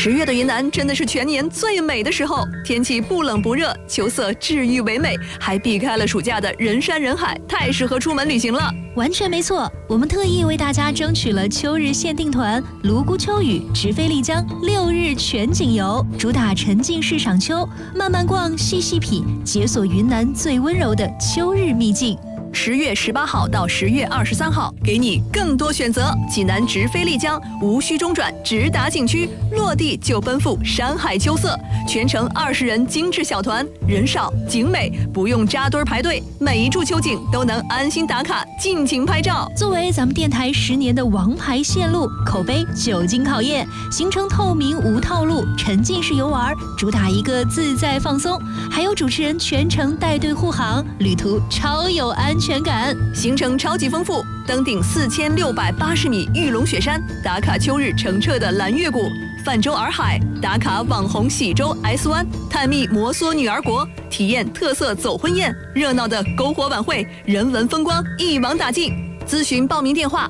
10月的云南真的是全年最美的时候，天气不冷不热，秋色治愈唯美，还避开了暑假的人山人海，太适合出门旅行了。 完全没错，我们特意为大家争取了秋日限定团泸沽秋雨直飞丽江6日全景游，主打沉浸式赏秋，慢慢逛，细细品，解锁云南最温柔的秋日秘境。 10月18号到10月23号，给你更多选择。济南直飞丽江，无需中转，直达景区，落地就奔赴山海秋色。全程20人精致小团，人少景美，不用扎堆排队，每一处秋景都能安心打卡，尽情拍照。 作为咱们电台10年的王牌线路，口碑久经考验，行程透明无套路，沉浸式游玩，主打一个自在放松，还有主持人全程带队护航，旅途超有安全感。 行程超级丰富，登顶4680米玉龙雪山，打卡秋日澄澈的蓝月谷，泛舟洱海，打卡网红喜洲 S 湾，探秘摩梭女儿国，体验特色走婚宴，热闹的篝火晚会，人文风光一网打尽。咨询报名电话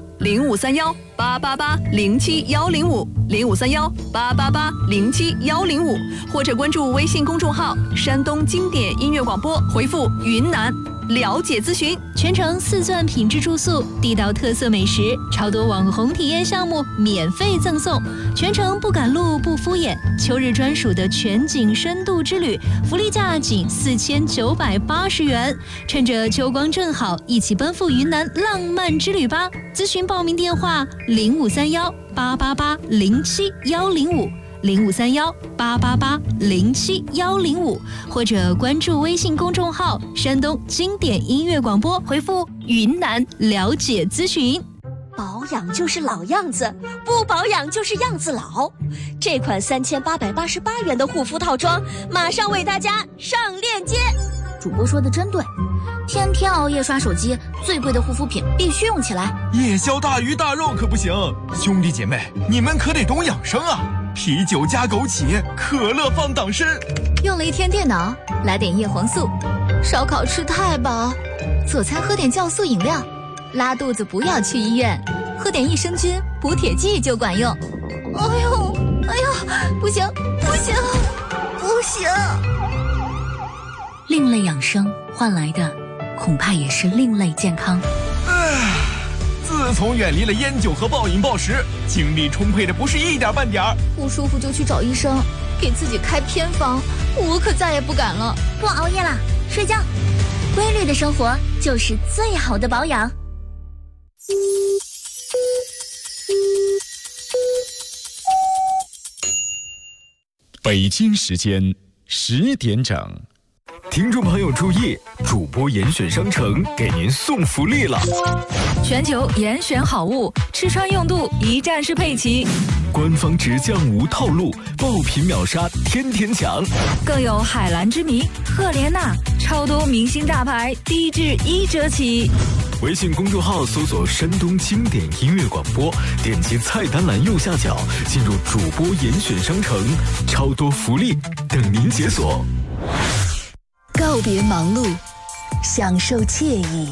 0531880105，0531880710，或者关注微信公众号山东经典音乐广播，回复云南了解咨询。 全程4钻品质住宿，地道特色美食，超多网红体验项目免费赠送，全程不赶路不敷衍，秋日专属的全景深度之旅，福利价仅4980元。趁着秋光正好，一起奔赴云南浪漫之旅吧！咨询报名电话053188071050，053188071050，或者关注微信公众号山东经典音乐广播，回复云南了解咨询。 保养就是老样子，不保养就是样子老。这款3888元的护肤套装，马上为大家上链接。 主播说的真对，天天熬夜刷手机，最贵的护肤品必须用起来。 夜宵大鱼大肉可不行，兄弟姐妹，你们可得懂养生啊！啤酒加枸杞，可乐放党参。 用了一天电脑，来点叶黄素。烧烤吃太饱，做餐喝点酵素饮料。拉肚子不要去医院，喝点益生菌补铁剂就管用。哎呦，不行，另类养生换来的恐怕也是另类健康。 自从远离了烟酒和暴饮暴食，精力充沛的不是一点半点儿。 不舒服就去找医生，给自己开偏方，我可再也不敢了。 不熬夜啦，睡觉。规律的生活就是最好的保养。 北京时间10点整。 听众朋友注意，主播严选商城给您送福利了！ 全球严选好物，吃穿用度一站式配齐， 官方直降无套路，爆品秒杀，天天抢。 更有海蓝之谜、赫莲娜，超多明星大牌，低至1折起。 微信公众号搜索山东经典音乐广播，点击菜单栏右下角进入主播严选商城，超多福利等您解锁。 告别忙碌，享受惬意。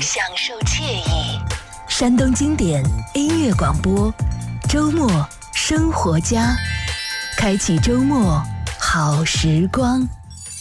山东经典音乐广播，周末生活家，开启周末好时光。